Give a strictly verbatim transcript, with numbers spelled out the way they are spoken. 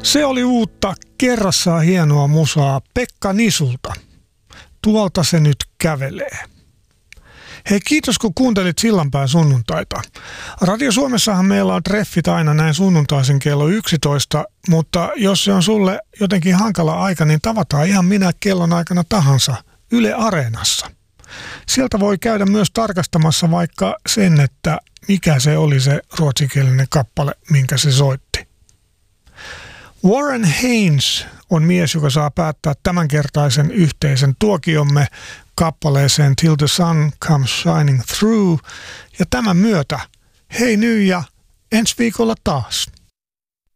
Se oli uutta kerrassaan hienoa musaa Pekka Nisulta. Tuolta se nyt kävelee. Hei, kiitos kun kuuntelit Sillanpään sunnuntaita. Radio Suomessahan meillä on treffit aina näin sunnuntaisin kello yksitoista, mutta jos se on sulle jotenkin hankala aika, niin tavataan ihan minä kellon aikana tahansa Yle Areenassa. Sieltä voi käydä myös tarkastamassa vaikka sen, että mikä se oli se ruotsinkielinen kappale, minkä se soitti. Warren Haynes on mies, joka saa päättää tämänkertaisen yhteisen tuokiomme kappaleeseen Till the Sun Comes Shining Through. Ja tämän myötä hei nyt ja ensi viikolla taas.